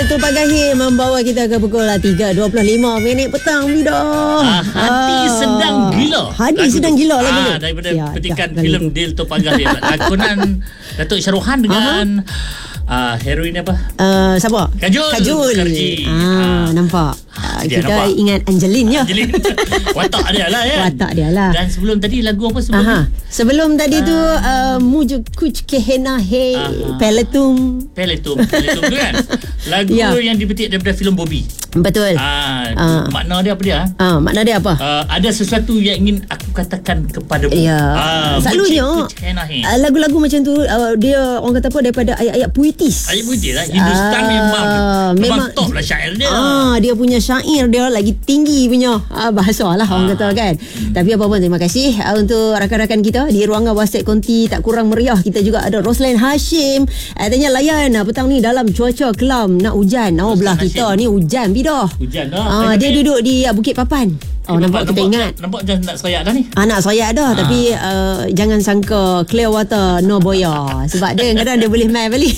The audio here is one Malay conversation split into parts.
Itu Pagahi membawa kita ke pukul 3.25 petang Vida. Hati sedang gila. Hati sedang gila lagu tu. Daripada petikan filem Dil Tu Pagahi. Lakonan Datuk Syaruhan dengan heroin apa? Siapa? Kajul. Karji. Nampak. Kita nampak. Ingat Angelin je. Watak dia lah ya. Watak dia lah. Dan sebelum tadi lagu apa sebelum ni? Sebelum tadi tu Muju Kuch Kehena He Peletum tu kan. Lagu yang dipetik daripada filem Bobby. Betul. Makna dia apa dia? Makna dia apa? Ada sesuatu yang ingin aku katakan kepadamu. Ya. Selalunya lagu-lagu macam tu dia orang kata apa daripada ayat-ayat puitis. Ayat puitis lah. Hindustan memang top lah syair dia. Dia punya syair dia lagi tinggi punya bahasa lah orang kata kan. Tapi apa pun terima kasih untuk rakan-rakan kita di ruangan WhatsApp Konti tak kurang meriah. Kita juga ada Roslyn Hashim. Tanya layan petang ni dalam cuaca kelam nak hujan. Belah kita ni hujan bidah. Hujan dah. Dia duduk di Bukit Papan. Nampak kita ingat. Nampak dah nak serayak dah ni. Nak serayak dah. Tapi jangan sangka clear water no boya. Sebab dia kadang dia boleh main balik.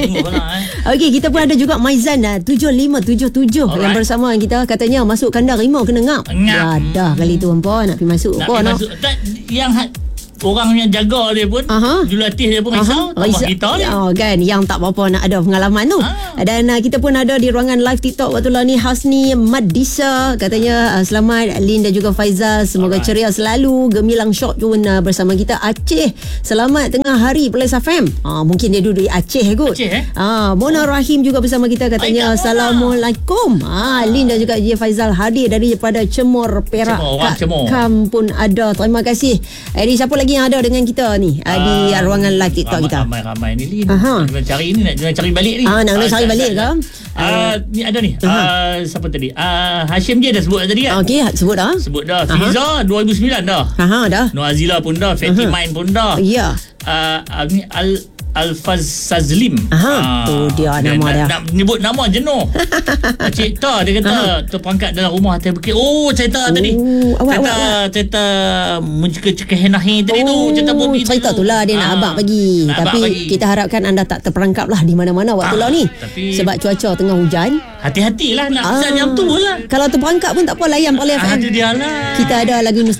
Okey, kita pun ada juga Maizan 7577 yang bersama kita. Katanya masuk kandang rimau kena ngap. Dah kali tu hampa nak pergi masuk. Yang orang yang jaga dia pun jurulatih dia pun risau kita ni kan yang tak apa-apa nak ada pengalaman tu. Dan kita pun ada di ruangan live TikTok waktu lah ni Hasni Madisa katanya selamat Lin dan juga Faizal semoga ceria selalu. Gemilang Syok pun bersama kita. Aceh selamat tengah hari Plus FM. Mungkin dia duduk di Aceh kot. Mona Rahim juga bersama kita katanya Assalamualaikum. Lin dan juga Jia Faizal hadir daripada Cemor Perak. Kam pun ada. Terima kasih. Siapa lagi yang ada dengan kita ni di ruangan live TikTok kita? Ramai ni Lin. Nak cari ni, nak cari balik ni. Nak cari balik ke? Ni ada ni. Siapa tadi? Hashim je dah sebut tadi kan? Okey, sebut dah. Fiza 2009 dah. Dah. Nur Azila pun dah, Fatty Mind pun dah. Ya. Ni Alfaz Sazlim. Tu dia nama dia. Nak nyebut nama jenuh. Cerita dia kata terperangkap dalam rumah atas bukit. Cerita tadi. Cerita mencekik henahi tadi tu. Cerita Bobby. Cerita tu lah dia nak abang bagi. Tapi kita harapkan anda tak terperangkap lah di mana-mana waktu lah ni. Sebab cuaca tengah hujan. Hati-hatilah nak pesan yang tu lah. Kalau terperangkap pun tak apa, layan Pali FM. Dia lah. Kita ada lagu